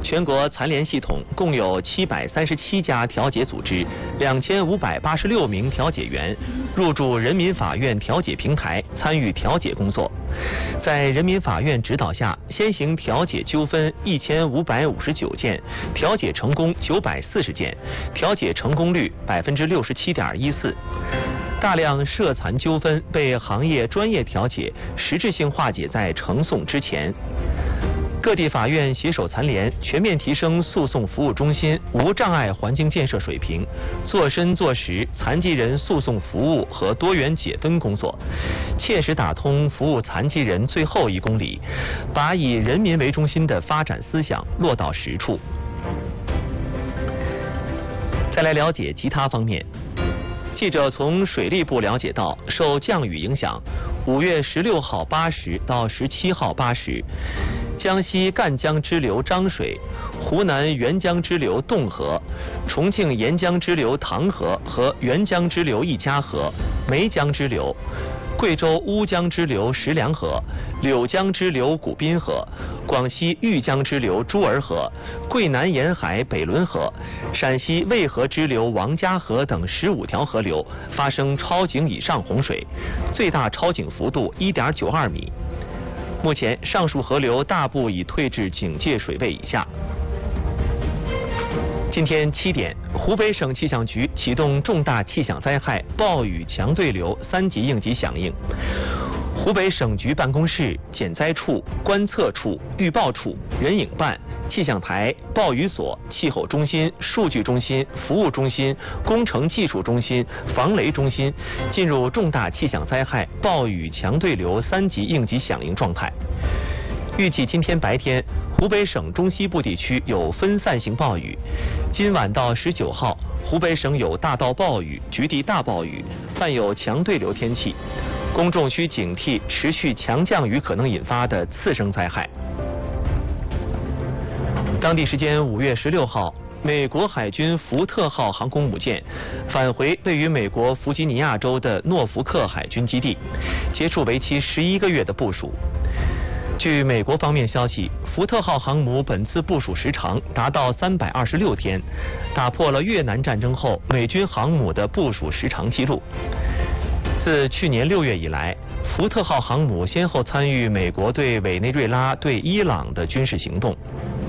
全国残联系统共有737家调解组织，2586名调解员入驻人民法院调解平台，参与调解工作。在人民法院指导下，先行调解纠纷1559件，调解成功940件，调解成功率67.14%。大量涉残纠纷被行业专业调解实质性化解在呈送之前。各地法院携手残联，全面提升诉讼服务中心无障碍环境建设水平，做深做实残疾人诉讼服务和多元解分工作，切实打通服务残疾人最后1公里，把以人民为中心的发展思想落到实处。再来了解其他方面。记者从水利部了解到，受降雨影响，5月16号8时到17号8时，江西赣江支流漳水、湖南沅江支流洞河、重庆沿江支流唐河和沅江支流一家河、梅江支流、贵州乌江支流石梁河、柳江支流古滨河、广西豫江支流朱儿河、桂南沿海北仑河、陕西渭河支流王家河等15条河流发生超警以上洪水，最大超警幅度1.92米。目前上述河流大部已退至警戒水位以下。今天7点，湖北省气象局启动重大气象灾害暴雨强对流3级应急响应。湖北省局办公室、减灾处、观测处、预报处、人影办、气象台、暴雨所、气候中心、数据中心、服务中心、工程技术中心、防雷中心进入重大气象灾害暴雨强对流3级应急响应状态。预计今天白天，湖北省中西部地区有分散性暴雨，今晚到19号，湖北省有大到暴雨、局地大暴雨，伴有强对流天气。公众需警惕持续强降雨可能引发的次生灾害。当地时间5月16号，美国海军福特号航空母舰返回位于美国弗吉尼亚州的诺福克海军基地，结束为期11个月的部署。据美国方面消息，福特号航母本次部署时长达到326天，打破了越南战争后美军航母的部署时长纪录。自去年6月以来，福特号航母先后参与美国对委内瑞拉、对伊朗的军事行动。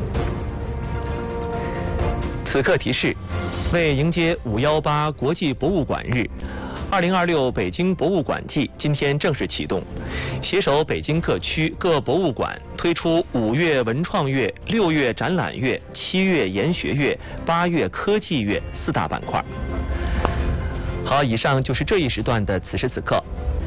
此刻提示，为迎接518国际博物馆日，2026北京博物馆季今天正式启动，携手北京各区各博物馆推出5月文创月、6月展览月、7月研学月、8月科技月4大板块。好，以上就是这一时段的此时此刻。